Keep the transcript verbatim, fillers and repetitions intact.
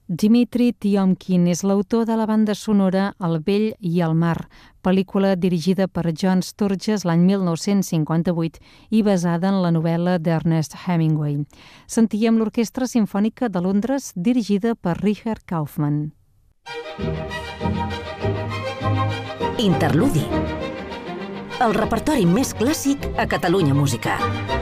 Dmitri Tiomkin és l'autor de la banda sonora El vell i el mar, pel·lícula dirigida per John Sturges l'any mil nou-cents cinquanta-vuit i basada en la novel·la d'Ernest Hemingway. Sentíem l'Orquestra Simfònica de Londres dirigida per Richard Kaufman. Interludi. El repertori més clàssic a Catalunya Música.